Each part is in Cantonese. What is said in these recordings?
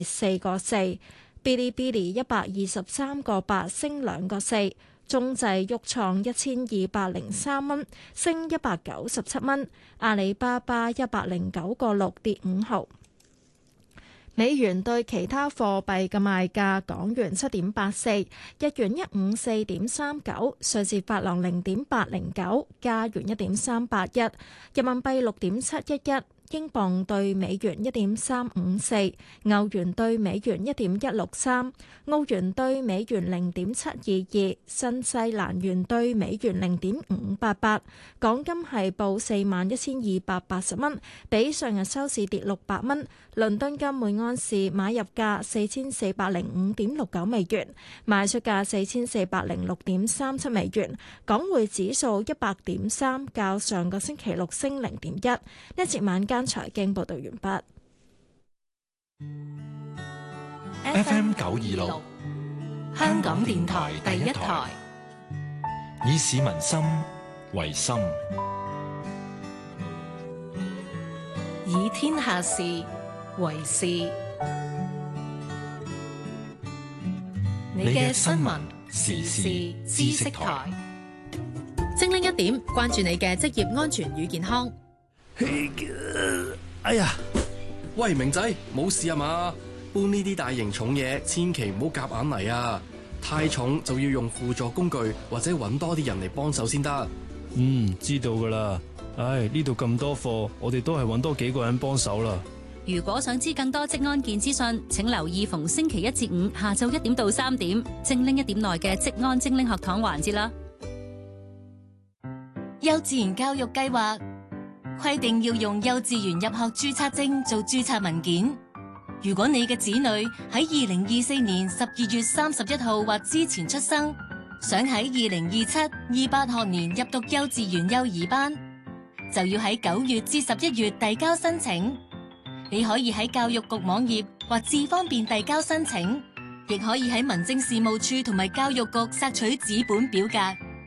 4.4%，嗶哩嗶哩123.8升2.4%，中製鬱創1203蚊升197蚊，阿里巴巴109.6跌5毫。美元對其他貨幣嘅賣價：港元7.84，日元154.39，瑞士法郎0.809，加元1.381，人民幣6.711。英鎊對美元1.354，歐元對美元1.163，澳元對美元0.722，新西蘭元對美元0.588。港金係報41,280蚊，比上日收市跌600蚊。倫敦金每盎司買入價4405.69美元，賣出價4406.37美元。港匯指數100.3，較上個星期六升0.1。一節晚間財經報道完畢。FM 926，香港電台第一台，以市民心為心， 以天下事為事。你嘅新聞時事知識台， 精靈一點，關注你嘅職業安全與健康。 哎呀，喂，明仔，冇事啊嘛？搬呢啲大型重嘢，千祈唔好夾硬嚟啊！太重就要用輔助工具，或者揾多啲人嚟幫手先得。 知道噶啦。唉，呢度咁多貨，我哋都係揾多幾個人幫手啦。 如果想知更多職安健資訊，請留意逢星期1至5下晝1點到3點，精靈一點內嘅職安精靈學堂環節啦。 幼稚園教育計劃規定要用幼稚園入學註冊證做註冊文件。如果你嘅子女喺2024年12月31號或之前出生，想喺2027-28學年入讀幼稚園幼兒班，就要喺9月至11月遞交申請。你可以喺教育局網頁或智方便遞交申請，亦可以喺民政事務處同埋教育局索取紙本表格。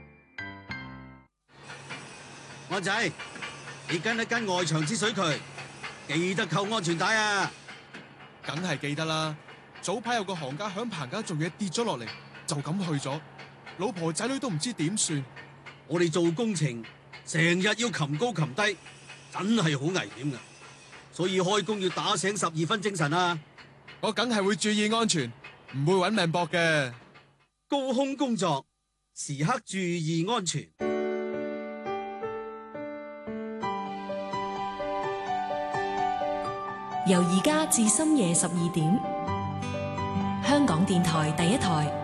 安仔，你跟一跟外牆之水渠，記得扣安全帶啊！ 梗係記得啦。早排有個行家響棚架做嘢跌咗落嚟，就咁去咗，老婆仔女都唔知點算。 我哋做工程成日要擒高擒低，真係好危險噶，所以開工要打醒12分精神啊！ 我梗係會注意安全，唔會搵命搏嘅。 高空工作，時刻注意安全。 由而家至深夜12點，香港電台第一台。